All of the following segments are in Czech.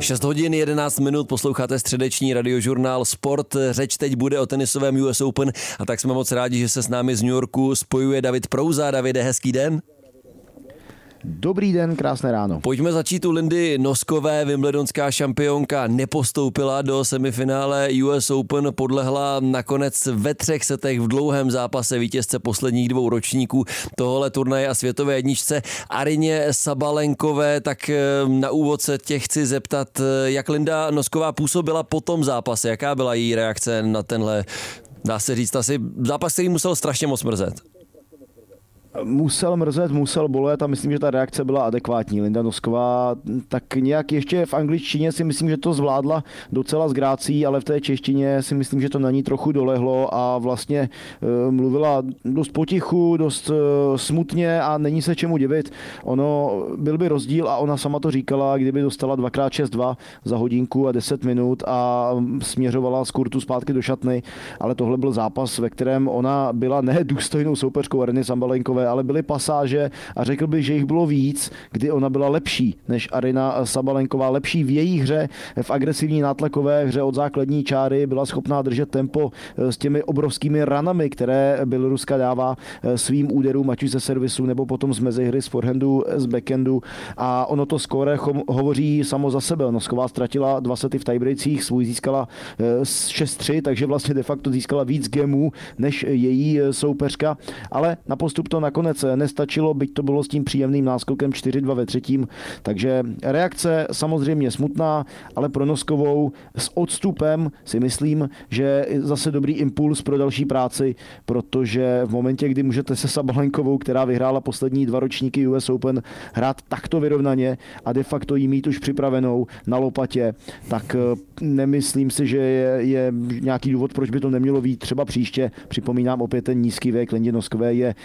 6 hodin 11 minut, posloucháte středeční radiožurnál Sport. Řeč teď bude o tenisovém US Open a tak jsme moc rádi, že se s námi z New Yorku spojuje David Prouza. Davide, hezký den. Dobrý den, krásné ráno. Pojďme začít u Lindy Noskové. Wimbledonská šampionka nepostoupila do semifinále US Open, podlehla nakonec ve 3 setech v dlouhém zápase vítězce posledních 2 ročníků tohohle turnaje a světové jedničce Arině Sabalenkové. Tak na úvod se tě chci zeptat, jak Linda Nosková působila po tom zápase, jaká byla její reakce na tenhle, dá se říct, asi zápas, který musel strašně moc mrzet. Musel mrzet, musel bolet a myslím, že ta reakce byla adekvátní. Linda Nosková tak nějak ještě v angličtině si myslím, že to zvládla docela s grácí, ale v té češtině si myslím, že to na ní trochu dolehlo a vlastně mluvila dost potichu, dost smutně a není se čemu divit. Ono byl by rozdíl a ona sama to říkala, kdyby dostala 2x6-2 za hodinku a 10 minut a směřovala z kurtu zpátky do šatny, ale tohle byl zápas, ve kterém ona byla ne důstojnou soupeřkou Ariny Sabalenkové, ale byly pasáže a řekl bych, že jich bylo víc, kdy ona byla lepší než Arina Sabalenková, lepší v její hře, v agresivní nátlakové hře od základní čáry, byla schopná držet tempo s těmi obrovskými ranami, které Běloruska dává svým úderům, ať už ze servisu nebo potom z mezihry, z forehandu, z backhandu a ono to skóre hovoří samo za sebe. Nosková ztratila 2 sety v tiebreakích, svůj získala 6-3, takže vlastně de facto získala víc gemů než její soupeřka, ale na postup to nakonec nestačilo, byť to bylo s tím příjemným náskokem 4-2 ve 3. Takže reakce samozřejmě smutná, ale pro Noskovou s odstupem si myslím, že zase dobrý impuls pro další práci, protože v momentě, kdy můžete se Sabalenkovou, která vyhrála poslední 2 ročníky US Open, hrát takto vyrovnaně a de facto jí mít už připravenou na lopatě, tak nemyslím si, že je nějaký důvod, proč by to nemělo být třeba příště. Připomínám opět ten nízký věk Lindě Noskové je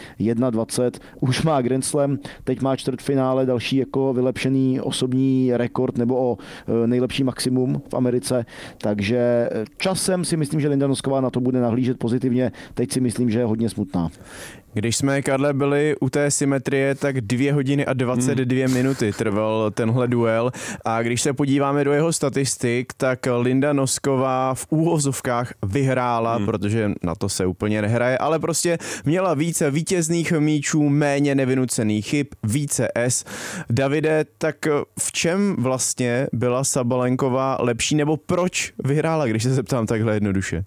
21, už má Grand Slam, teď má čtvrtfinále, další jako vylepšený osobní rekord nebo o nejlepší maximum v Americe, takže časem si myslím, že Linda Nosková na to bude nahlížet pozitivně, teď si myslím, že je hodně smutná. Když jsme, Karle, byli u té symetrie, tak 2 hodiny a 22 minuty trval tenhle duel a když se podíváme do jeho statistik, tak Linda Nosková v úvozovkách vyhrála, protože na to se úplně nehraje, ale prostě měla více vítězných míčů, méně nevynucených chyb, více S. Davide, tak v čem vlastně byla Sabalenková lepší, nebo proč vyhrála, když se zeptám takhle jednoduše?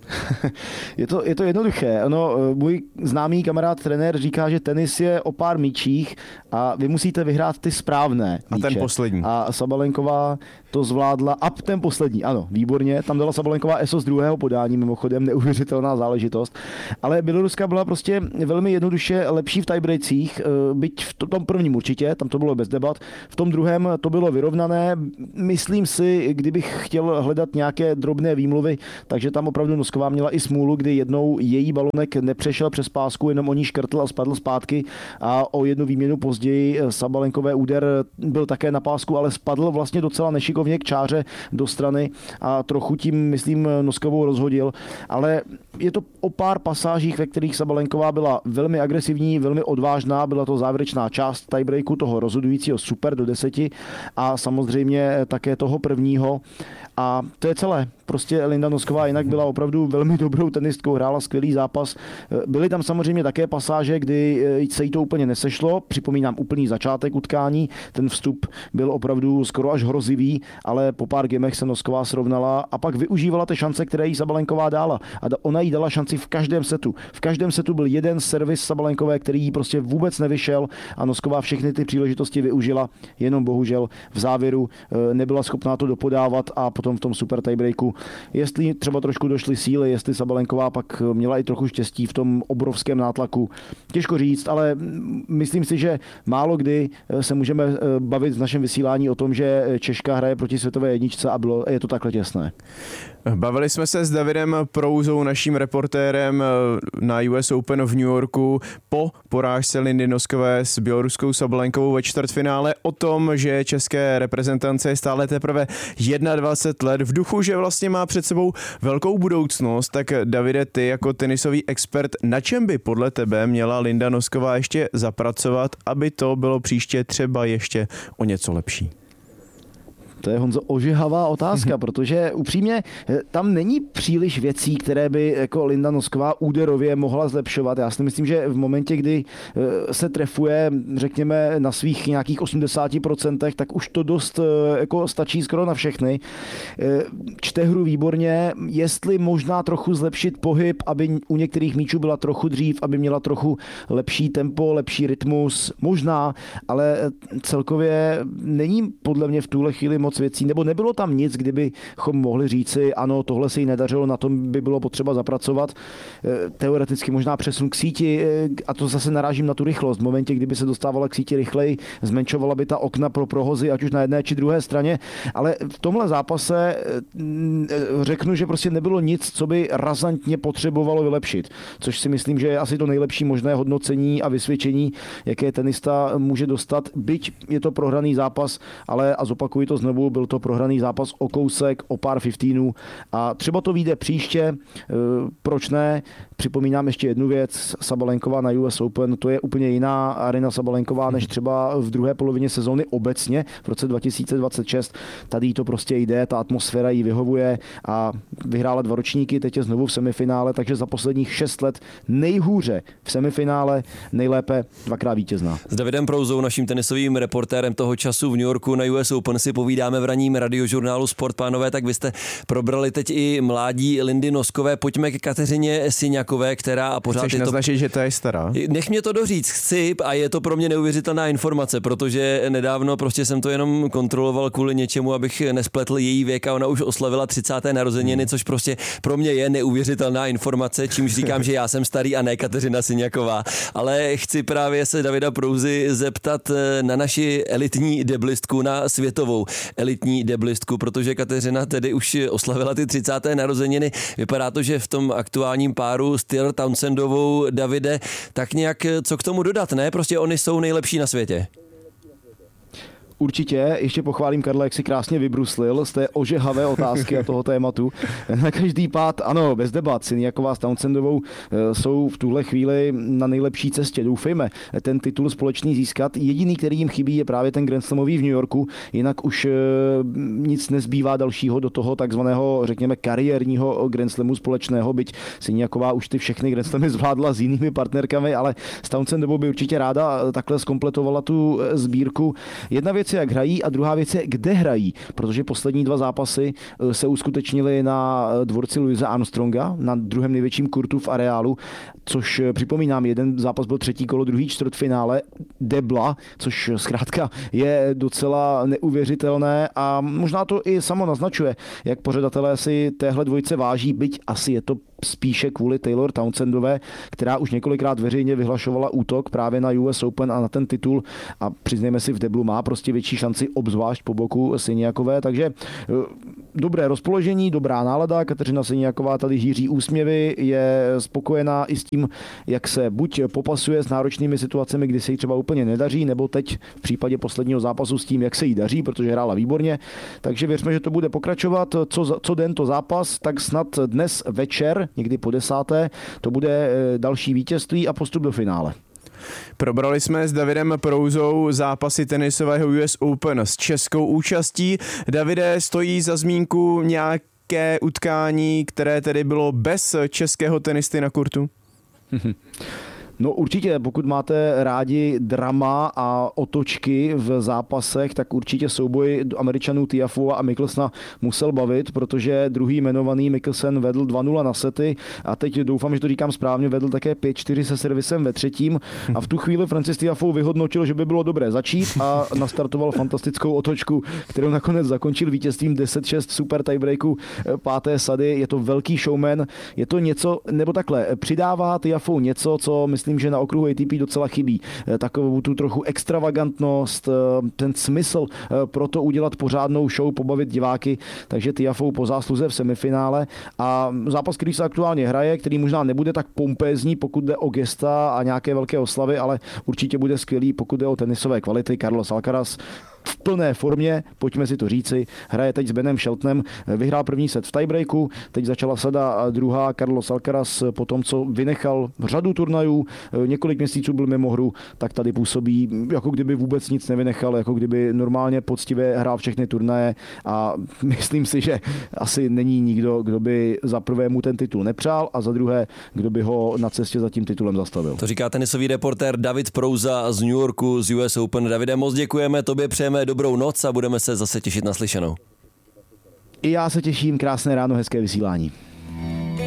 Je to jednoduché. Můj známý kamarád trenér říká, že tenis je o pár míčích a vy musíte vyhrát ty správné míče. A ten poslední. A Sabalenková to zvládla. A ten poslední, ano, výborně. Tam dala Sabalenková ESO z druhého podání, mimochodem neuvěřitelná záležitost. Ale Běloruska byla prostě velmi jednoduše lepší v tiebreakích, byť v tom prvním určitě, tam to bylo bez debat. V tom druhém to bylo vyrovnané. Myslím si, kdybych chtěl hledat nějaké drobné výmluvy, takže tam opravdu Nosková měla i smůlu, kdy jednou její balonek nepřešel přes pásku, jenom o ní škrtl a spadl zpátky a o 1 výměnu později Sabalenkové úder byl také na pásku, ale spadl vlastně docela nešikovně k čáře do strany a trochu tím, myslím, Noskovou rozhodil, ale je to o pár pasážích, ve kterých Sabalenková byla velmi agresivní, velmi odvážná, byla to závěrečná část tiebreaku, toho rozhodujícího super do 10 a samozřejmě také toho prvního a to je celé. Prostě Linda Nosková jinak byla opravdu velmi dobrou tenistkou, hrála skvělý zápas. Byly tam samozřejmě také pasáže, kdy se jí to úplně nesešlo. Připomínám úplný začátek utkání. Ten vstup byl opravdu skoro až hrozivý, ale po pár gemech se Nosková srovnala a pak využívala ty šance, které jí Sabalenková dala. A ona jí dala šanci v každém setu. V každém setu byl jeden servis Sabalenkové, který jí prostě vůbec nevyšel a Nosková všechny ty příležitosti využila, jenom bohužel v závěru nebyla schopná to dopodávat a potom v tom super tiebreaku. Jestli třeba trošku došly síly, jestli Sabalenková pak měla i trochu štěstí v tom obrovském nátlaku. Těžko říct, ale myslím si, že málo kdy se můžeme bavit v našem vysílání o tom, že Češka hraje proti světové jedničce a je to takhle těsné. Bavili jsme se s Davidem Prouzou, naším reportérem na US Open v New Yorku po porážce Lindy Noskové s běloruskou Sabalenkovou ve čtvrtfinále o tom, že české reprezentance je stále teprve 21 let v duchu, že vlastně má před sebou velkou budoucnost. Tak Davide, ty jako tenisový expert, na čem by podle tebe měla Linda Nosková ještě zapracovat, aby to bylo příště třeba ještě o něco lepší? To je, Honzo, ožehavá otázka, protože upřímně tam není příliš věcí, které by jako Linda Nosková úderově mohla zlepšovat. Já si myslím, že v momentě, kdy se trefuje, řekněme, na svých nějakých 80%, tak už to dost jako stačí skoro na všechny. Čte hru výborně, jestli možná trochu zlepšit pohyb, aby u některých míčů byla trochu dřív, aby měla trochu lepší tempo, lepší rytmus, možná, ale celkově není podle mě v tuhle chvíli moc věcí, nebo nebylo tam nic, kdybychom mohli říci, ano, tohle se jí nedařilo, na tom by bylo potřeba zapracovat. Teoreticky možná přesun k síti, a to zase narážím na tu rychlost. V momentě, kdyby se dostávala k síti rychleji, zmenšovala by ta okna pro prohozy, ať už na jedné či druhé straně, ale v tomhle zápase řeknu, že prostě nebylo nic, co by razantně potřebovalo vylepšit, což si myslím, že je asi to nejlepší možné hodnocení a vysvědčení, jaké tenista může dostat, byť je to prohraný zápas, ale a zopakuju to znovu, byl to prohraný zápas o kousek, o pár 15 a třeba to vyjde příště, proč ne? Připomínám ještě jednu věc, Sabalenková na US Open, to je úplně jiná Aryna Sabalenková, než třeba v druhé polovině sezóny obecně v roce 2026. Tady to prostě jde, ta atmosféra jí vyhovuje a vyhrála 2 ročníky, teď je znovu v semifinále, takže za posledních 6 let nejhůře v semifinále, nejlépe 2krát vítězná. S Davidem Prouzou, naším tenisovým reportérem toho času v New Yorku na US Open, si povídáme v ranním radiožurnálu Sport, pánové, tak vy jste probrali teď i mládí Lindy Noskové. Pojďme k Kateřině Syňakové, která a pořád chceš je to... naznačit, že to je stará? Nech mě to doříct, chci, a je to pro mě neuvěřitelná informace, protože nedávno prostě jsem to jenom kontroloval kvůli něčemu, abych nespletl její věk a ona už oslavila 30. narozeniny, což prostě pro mě je neuvěřitelná informace, čímž říkám, že já jsem starý a ne Kateřina Syňaková. Ale chci právě se Davida Prouzy zeptat na naši elitní deblistku, na světovou elitní deblistku, protože Kateřina tedy už oslavila ty 30. narozeniny. Vypadá to, že v tom aktuálním páru s Taylor Townsendovou, Davide, tak nějak co k tomu dodat, ne? Prostě oni jsou nejlepší na světě. Určitě, ještě pochválím Karla, jak si krásně vybruslil z té ožehavé otázky a toho tématu. Na každý pád, ano, bez debat, Syňaková s Townsendovou jsou v tuhle chvíli na nejlepší cestě. Doufejme, ten titul společný získat. Jediný, který jim chybí, je právě ten Grand Slamový v New Yorku, jinak už nic nezbývá dalšího do toho takzvaného, řekněme, kariérního Grand Slamu společného, byť Syňaková už ty všechny Grand Slamy zvládla s jinými partnerkami, ale s Townsendovou by určitě ráda takhle zkompletovala tu sbírku. Jedna věc je, jak hrají, a druhá věc je, kde hrají, protože poslední 2 zápasy se uskutečnily na dvorci Louise Armstronga, na druhém největším kurtu v areálu, což připomínám, jeden zápas byl 3. kolo, druhý čtvrtfinále debla, což zkrátka je docela neuvěřitelné a možná to i samo naznačuje, jak pořadatelé si téhle dvojice váží, byť asi je to spíše kvůli Taylor Townsendové, která už několikrát veřejně vyhlašovala útok právě na US Open a na ten titul a přiznejme si, v deblu má prostě větší šanci, obzvlášť po boku Syňakové, takže dobré rozpoložení, dobrá nálada, Kateřina Syňaková tady hýří úsměvy, je spokojená i s tím, jak se buď popasuje s náročnými situacemi, kdy se jí třeba úplně nedaří, nebo teď v případě posledního zápasu s tím, jak se jí daří, protože hrála výborně, takže věřme, že to bude pokračovat, co den to zápas, tak snad dnes večer, někdy po 10. to bude další vítězství a postup do finále. Probrali jsme s Davidem Prouzou zápasy tenisového US Open s českou účastí. Davide, stojí za zmínku nějaké utkání, které tedy bylo bez českého tenisty na kurtu? No určitě, pokud máte rádi drama a otočky v zápasech, tak určitě souboj Američanů Tiafua a Mikkelsena musel bavit, protože druhý jmenovaný Mikkelsen vedl 2-0 na sety a teď doufám, že to říkám správně, vedl také 5-4 se servisem ve třetím a v tu chvíli Francis Tiafoe vyhodnotil, že by bylo dobré začít a nastartoval fantastickou otočku, kterou nakonec zakončil vítězstvím 10-6 super tiebreaku 5. sady. Je to velký showman, je to něco, nebo takhle, přidává Tiafoe něco, co myslím, že na okruhu ATP docela chybí. Takovou tu trochu extravagantnost, ten smysl pro to udělat pořádnou show, pobavit diváky, takže Tiafoe po zásluze v semifinále a zápas, který se aktuálně hraje, který možná nebude tak pompézní, pokud jde o gesta a nějaké velké oslavy, ale určitě bude skvělý, pokud jde o tenisové kvality. Carlos Alcaraz v plné formě, pojďme si to říci, hraje teď s Benem Sheltonem, vyhrál první set v tiebreaku, teď začala sada druhá, Carlos Alcaraz po tom, co vynechal řadu turnajů, několik měsíců byl mimo hru, tak tady působí, jako kdyby vůbec nic nevynechal, jako kdyby normálně poctivě hrál všechny turnaje a myslím si, že asi není nikdo, kdo by za prvé mu ten titul nepřál a za druhé, kdo by ho na cestě za tím titulem zastavil. To říká tenisový reportér David Prouza z New Yorku z US Open. Davide, moc děkujeme, tobě přejeme dobrou noc a budeme se zase těšit na slyšenou. I já se těším, krásné ráno, hezké vysílání.